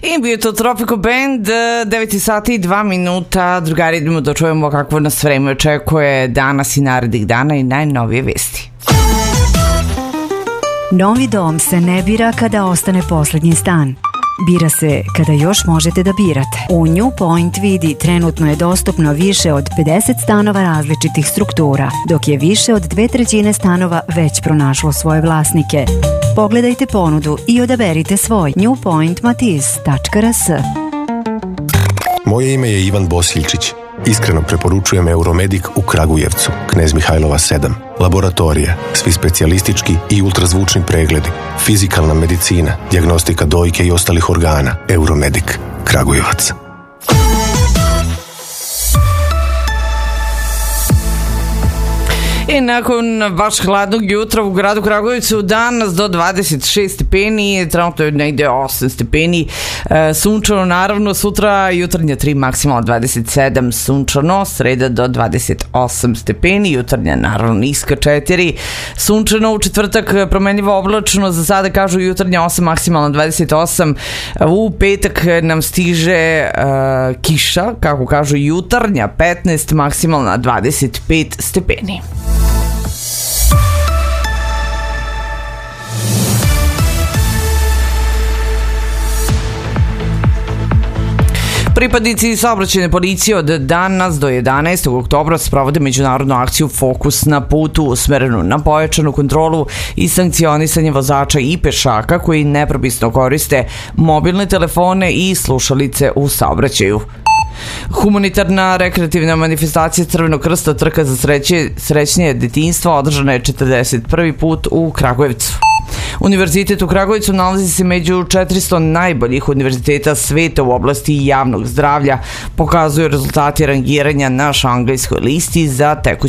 I bio to Tropical Band, 9 sati i 2 minuta. Drugari, idemo da čujemo kakvo nas vreme očekuje danas i narednih dana i najnovije vesti. Novi dom se ne bira kada ostane poslednji stan. Bira se kada još možete da birate. U New Point vidi trenutno je dostupno više od 50 stanova različitih struktura, dok je više od 2/3 stanova već pronašlo svoje vlasnike. Pogledajte ponudu i odaberite svoj. newpointmatiz.rs. Moje ime je Ivan Bosiljčić. Iskreno preporučujem Euromedik u Kragujevcu, Knez Mihajlova 7. Laboratorije, svi specijalistički i ultrazvučni pregledi, fizikalna medicina, dijagnostika dojke i ostalih organa. Euromedik, Kragujevac. I nakon baš hladnog jutra u gradu Kragujevcu danas do 26 stepeni, trenutno je negde 8 stepeni, sunčano naravno, sutra jutarnja 3, maksimalno 27, sunčano, sreda do 28 stepeni, jutarnja naravno niska 4, sunčano, u četvrtak promenljivo oblačno, za sada kažu jutarnja 8, maksimalno 28, u petak nam stiže kiša, kako kažu jutarnja 15, maksimalna 25 stepeni. Pripadnici saobraćajne policije od danas do 11. oktobra sprovode međunarodnu akciju Fokus na putu, usmerenu na pojačanu kontrolu i sankcionisanje vozača i pešaka koji nepropisno koriste mobilne telefone i slušalice u saobraćaju. Humanitarna rekreativna manifestacija Crvenog krsta Trka za srećnije detinjstvo održana je 41. put u Kragujevcu. Univerzitet u Kragujevcu nalazi se među 400 najboljih univerziteta sveta u oblasti javnog zdravlja, pokazuju rezultati rangiranja na šangajskoj listi za tekuću